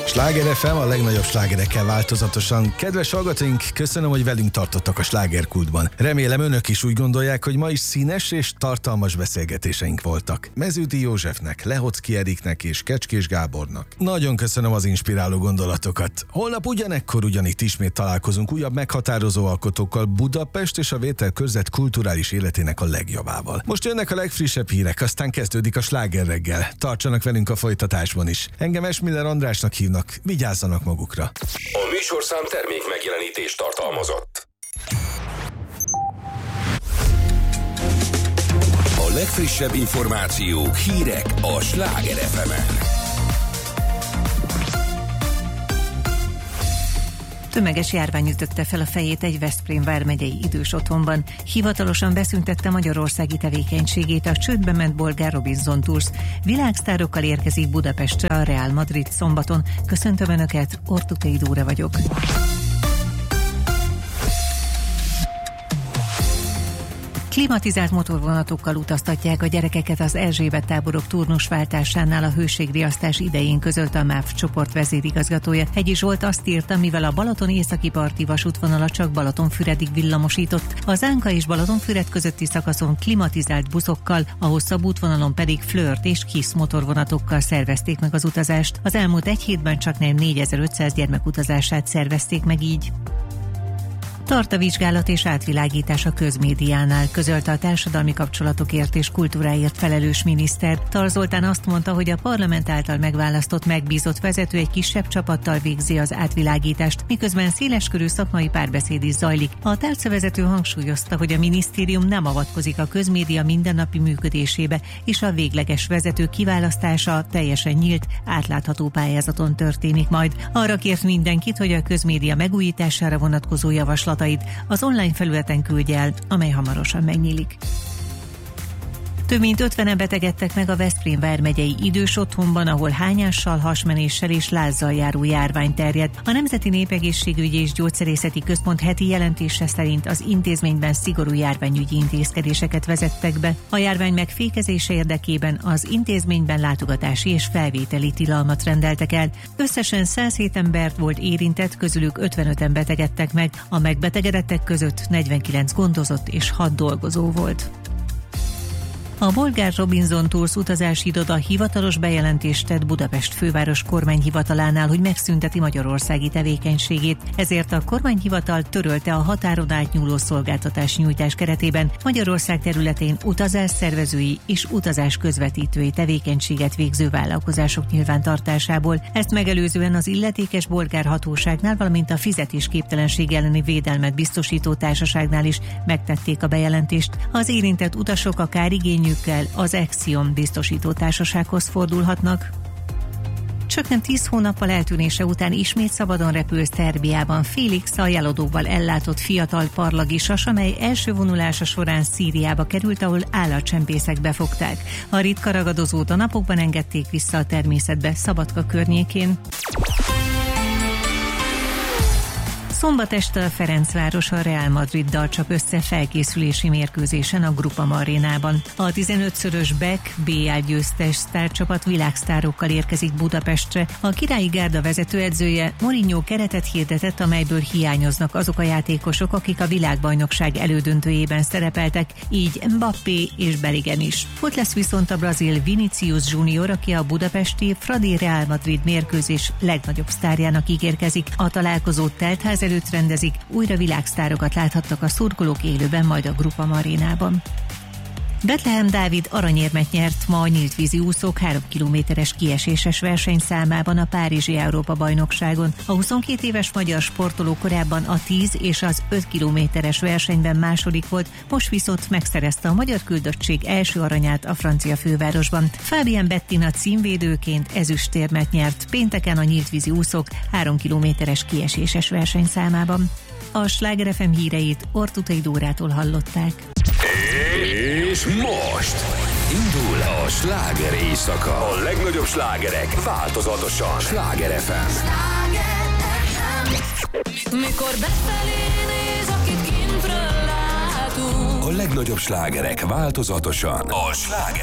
Sláger FM, a legnagyobb slágerekkel változatosan. Kedves hallgatóink, köszönöm, hogy velünk tartottak a slágerkultban. Remélem önök is úgy gondolják, hogy ma is színes és tartalmas beszélgetéseink voltak. Meződi Józsefnek, Lehocki Eriknek és Kecskés Gábornak. Nagyon köszönöm az inspiráló gondolatokat. Holnap ugyanekkor ugyanitt ismét találkozunk újabb meghatározó alkotókkal Budapest és a Vételkörzet kulturális életének a legjobbával. Most jönnek a legfrissebb hírek, aztán kezdődik a sláger reggel. Tartsanak velünk a folytatásban is. Engem Esmiller Andrásnak hívnak. Vigyázzanak magukra. A műsorszám termék megjelenítést tartalmazott. A legfrissebb információk, hírek a Sláger FM-en. Tömeges járvány ütötte fel a fejét egy Veszprém vármegyei idős otthonban. Hivatalosan beszüntette magyarországi tevékenységét a csődbe ment bolgár Robinson Tours. Világsztárokkal érkezik Budapestre a Real Madrid szombaton. Köszöntöm Önöket, Ortukai Dóra vagyok. Klimatizált motorvonatokkal utaztatják a gyerekeket az Erzsébet táborok turnusváltásánál a hőségriasztás idején, közölte a MÁV csoport vezérigazgatója. Hegyi Zsolt azt írta, mivel a Balaton északi parti vasútvonala csak Balatonfüredig villamosított, az Ánka és Balatonfüred közötti szakaszon klimatizált buszokkal, a hosszabb útvonalon pedig Flirt és KISZ motorvonatokkal szervezték meg az utazást. Az elmúlt egy hétben csaknem 4500 gyermek utazását szervezték meg így. Tart a vizsgálat és átvilágítás a közmédiánál, közölte a társadalmi kapcsolatokért és kultúráért felelős miniszter. Tar Zoltán azt mondta, hogy a parlament által megválasztott, megbízott vezető egy kisebb csapattal végzi az átvilágítást, miközben széleskörű szakmai párbeszéd is zajlik. A tárcavezető hangsúlyozta, hogy a minisztérium nem avatkozik a közmédia mindennapi működésébe, és a végleges vezető kiválasztása teljesen nyílt, átlátható pályázaton történik majd. Arra kért mindenkit, hogy a közmédia megújítására vonatkozó javaslat az online felületen küldje el, amely hamarosan megnyílik. Több mint 50-en betegedtek meg a Veszprém vármegyei idős otthonban, ahol hányással, hasmenéssel és lázzal járó járvány terjed. A Nemzeti Népegészségügyi és Gyógyszerészeti Központ heti jelentése szerint az intézményben szigorú járványügyi intézkedéseket vezettek be. A járvány megfékezése érdekében az intézményben látogatási és felvételi tilalmat rendeltek el. Összesen 107 embert volt érintett, közülük 55-en betegedtek meg, a megbetegedettek között 49 gondozott és 6 dolgozó volt. A bolgár Robinson Tours utazási iroda hivatalos bejelentést tett Budapest főváros kormányhivatalánál, hogy megszünteti magyarországi tevékenységét. Ezért a kormányhivatal törölte a határon átnyúló szolgáltatás nyújtás keretében Magyarország területén utazásszervezői és utazás közvetítői tevékenységet végző vállalkozások nyilvántartásából. Ezt megelőzően az illetékes bolgár hatóságnál, valamint a fizetésképtelenség elleni védelmet biztosító társaságnál is megtették a bejelentést. Az érintett utasok a kárigényű az Exion biztosító társasághoz fordulhatnak. Csaknem 10 hónappal eltűnése után ismét szabadon repül Szerbiában Félix, a jelodóval ellátott fiatal parlagi sas, amely első vonulása során Szíriába került, ahol állatcsempészek befogták. A ritka ragadozót a napokban engedték vissza a természetbe Szabadka környékén. Szombat este a Ferencváros a Real Madriddal csap össze felkészülési mérkőzésen a Groupama arénában. A 15-szörös BEK BL győztes sztárcsapat világsztárokkal érkezik Budapestre. A Királyi Gárda vezetőedzője Mourinho keretet hirdetett, amelyből hiányoznak azok a játékosok, akik a világbajnokság elődöntőjében szerepeltek, így Mbappé és Bellingham is. Ott lesz viszont a brazil Vinicius Junior, aki a budapesti Fradi Real Madrid mérkőzés legnagyobb sztárjának ígérkezik. A találkozót teltház előtt rendezik, újra világsztárokat láthattak a szurkolók élőben majd a Groupama arénában. Bethlehem Dávid aranyérmet nyert ma a nyíltvízi úszók 3 kilométeres kieséses versenyszámában a Párizsi Európa-bajnokságon. A 22 éves magyar sportoló korábban a 10 és az 5 kilométeres versenyben második volt, most viszont megszerezte a magyar küldöttség első aranyát a francia fővárosban. Fábián Bettina címvédőként ezüstérmet nyert pénteken a nyíltvízi úszók 3 kilométeres kieséses versenyszámában. A Sláger FM híreit Ortukai Dórától hallották. És most indul a sláger éjszaka. A legnagyobb slágerek változatosan. Sláger FM. Mikor befelé néz, akit kintről látunk. A legnagyobb slágerek változatosan. A Sláger